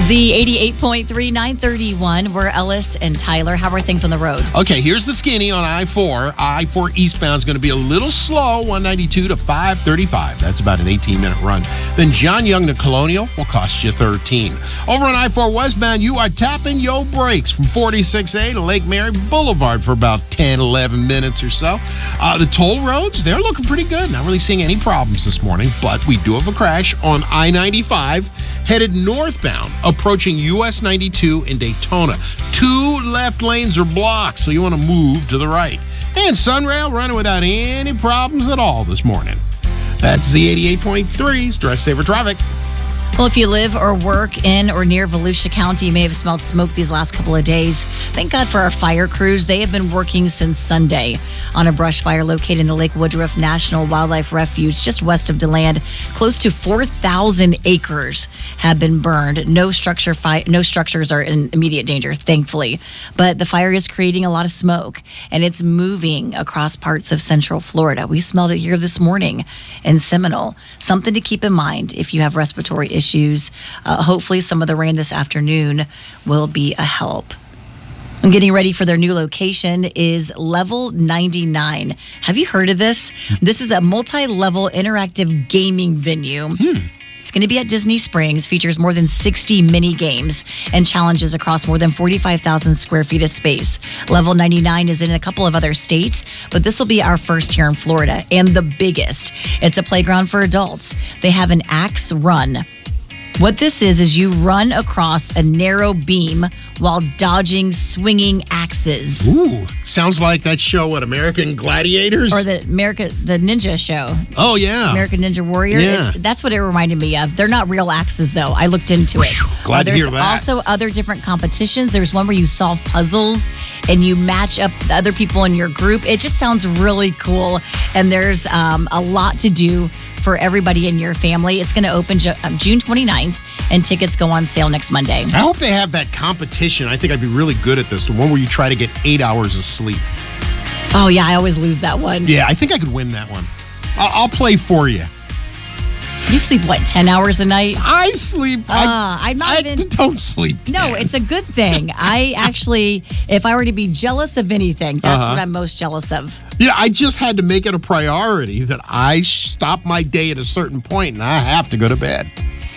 Z88.3, 931. We're Ellis and Tyler. How are things on the road? Okay, here's the skinny on I-4. I-4 eastbound is going to be a little slow, 192 to 535. That's about an 18-minute run. Then John Young to Colonial will cost you 13. Over on I-4 westbound, you are tapping your brakes from 46A to Lake Mary Boulevard for about 10, 11 minutes or so. The toll roads, they're looking pretty good. Not really seeing any problems this morning, but we do have a crash on I-95 headed northbound, approaching US 92 in Daytona. 2 left lanes are blocked, so you want to move to the right. And Sunrail running without any problems at all this morning. That's Z88.3's Stress Saver Traffic. Well, if you live or work in or near Volusia County, you may have smelled smoke these last couple of days. Thank God for our fire crews. They have been working since Sunday on a brush fire located in the Lake Woodruff National Wildlife Refuge, just west of DeLand. Close to 4,000 acres have been burned. No structures are in immediate danger, thankfully. But the fire is creating a lot of smoke, and it's moving across parts of Central Florida. We smelled it here this morning in Seminole. Something to keep in mind if you have respiratory issues. Hopefully some of the rain this afternoon will be a help. And getting ready for their new location is Level 99. Have you heard of this? This is a multi-level interactive gaming venue. It's going to be at Disney Springs, features more than 60 mini games and challenges across more than 45,000 square feet of space. Level 99 is in a couple of other states, but this will be our first here in Florida and the biggest. It's a playground for adults. They have an axe run. What this is you run across a narrow beam while dodging swinging axes. Ooh, sounds like that show, American Gladiators? Or the Ninja show. Oh, yeah. American Ninja Warrior. Yeah. That's what it reminded me of. They're not real axes, though. I looked into it. Glad to hear that. There's also other different competitions. There's one where you solve puzzles and you match up the other people in your group. It just sounds really cool. And there's a lot to do for everybody in your family. It's going to open June 29th, and tickets go on sale next Monday. I hope they have that competition. I think I'd be really good at this. The one where you try to get 8 hours of sleep. Oh, yeah, I always lose that one. Yeah, I think I could win that one. I'll play for you. You sleep, what, 10 hours a night? I sleep. I don't sleep 10. No, it's a good thing. I actually, if I were to be jealous of anything, that's what I'm most jealous of. Yeah, I just had to make it a priority that I stop my day at a certain point and I have to go to bed.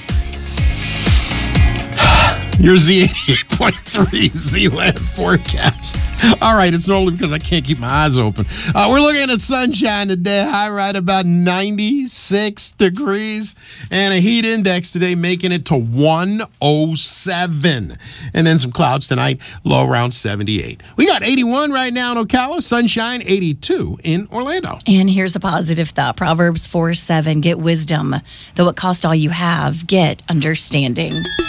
Your Z88.3 Z-Land forecast. All right, it's normally because I can't keep my eyes open. We're looking at sunshine today, high right about 96 degrees, and a heat index today making it to 107. And then some clouds tonight, low around 78. We got 81 right now in Ocala, sunshine 82 in Orlando. And here's a positive thought. Proverbs 4:7, get wisdom. Though it cost all you have, get understanding.